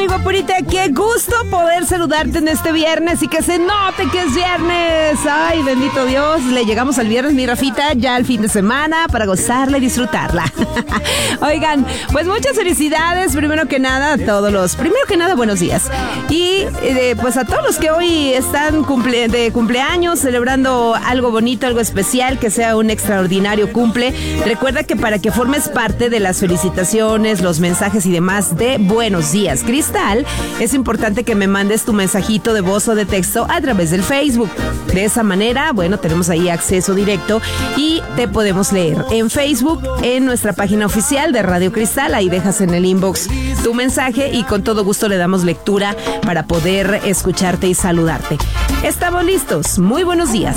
mi guapurita, qué gusto poder saludarte en este viernes y que se note que es viernes. Ay, bendito Dios, le llegamos al viernes, mi Rafita, ya al fin de semana para gozarla y disfrutarla. Oigan, pues muchas felicidades, primero que nada, buenos días. Y pues a todos los que hoy están de cumpleaños, celebrando algo bonito, algo especial, que sea un extraordinario cumple. Recuerda que para que formes parte de las felicitaciones, los mensajes y demás de Buenos Días, Cristal, es importante que me mandes tu mensajito de voz o de texto a través del Facebook. De esa manera, bueno, tenemos ahí acceso directo y te podemos leer en Facebook, en nuestra página oficial de Radio Cristal. Ahí dejas en el inbox tu mensaje y con todo gusto le damos lectura para poder escucharte y saludarte. Estamos listos. Muy buenos días.